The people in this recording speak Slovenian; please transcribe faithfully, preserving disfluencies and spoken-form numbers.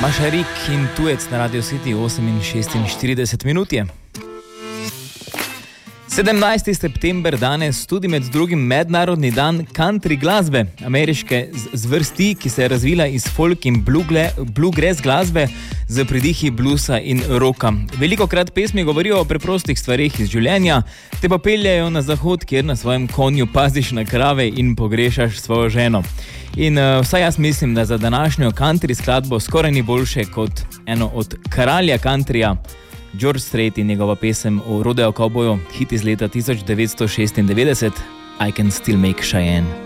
Mašarik in tujec na Radio City, osem in šestinštirideset minut je. sedemnajsti september danes tudi med drugim mednarodni dan country glasbe, ameriške zvrsti, ki se je razvila iz folk in bluegrass glasbe z pridihi bluesa in rocka. Velikokrat pesmi govorijo o preprostih stvarih iz življenja, te pa peljajo na zahod, kjer na svojem konju paziš na krave in pogrešaš svojo ženo. In uh, vsaj jaz mislim, da za današnjo country skladbo skoraj ni boljše kot eno od kralja countryja, George Strait in njegova pesem o rodeo kavboju, hit iz leta tisoč devetsto šestindevetdeset, I Can Still Make Cheyenne.